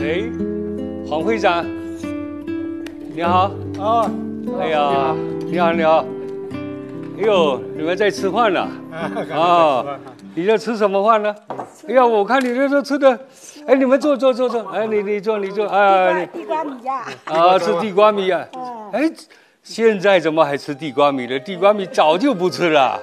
哎，黄会长，你好。 哦， 哎呀，你好，你好。哎呦，你们在吃饭呢？啊，你在吃什么饭呢？哎呀，我看你这都吃的，哎，你们坐。哎，你坐，哎， 地瓜米呀。 啊，吃地瓜米啊。哎，现在怎么还吃地瓜米了？地瓜米早就不吃了。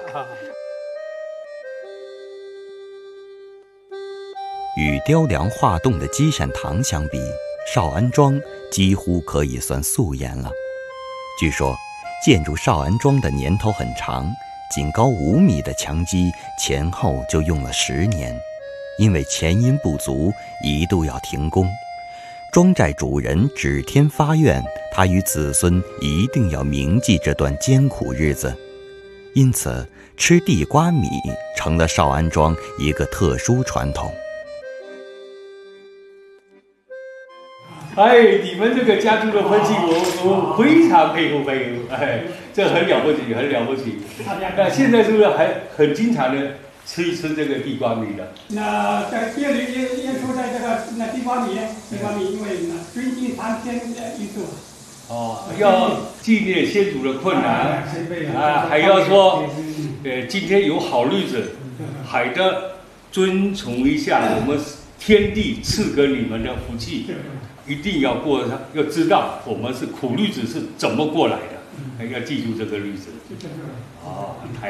与雕梁画栋的积善堂相比，少安庄几乎可以算素颜了。据说，建筑少安庄的年头很长，仅高5米的墙基前后就用了10年，因为前因不足，一度要停工。庄寨主人指天发愿，他与子孙一定要铭记这段艰苦日子，因此吃地瓜米成了少安庄一个特殊传统。 哎，你们这个家族的分析，我非常佩服。哎，这很了不起，很了不起。那现在是不是还很经常的吃一吃这个地瓜米的？ 那在店里也说在这个地瓜米，因为尊敬苍天的因素。 哦，要纪念先祖的困难啊，还要说，今天有好日子，还得遵从一下我们天地赐给你们的福气。一定要过上，要知道我们是苦日子是怎么过来的，要记住这个日子。哦，太。